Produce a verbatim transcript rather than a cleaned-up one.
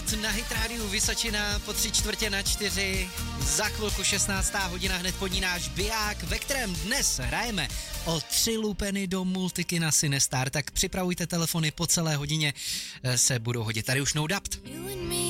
Doubt na Hit Radio Vysočina po tři čtvrtě na čtyři. Za chvilku šestnáctá hodina, hned pod ní náš biják, ve kterém dnes hrajeme o tři lupeny do multiky na Sinestar. Tak připravujte telefony, po celé hodině se budou hodit. Tady už No Doubt.